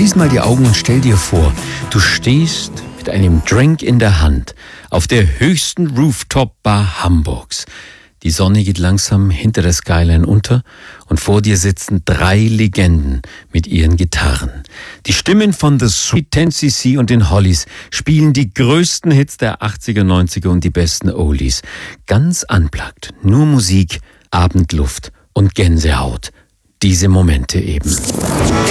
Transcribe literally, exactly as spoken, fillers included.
Schließ mal die Augen und stell dir vor, du stehst mit einem Drink in der Hand auf der höchsten Rooftop-Bar Hamburgs. Die Sonne geht langsam hinter der Skyline unter und vor dir sitzen drei Legenden mit ihren Gitarren. Die Stimmen von The Sweet zehn C C und den Hollies spielen die größten Hits der achtziger, neunziger und die besten Oldies. Ganz unplugged, nur Musik, Abendluft und Gänsehaut. Diese Momente eben.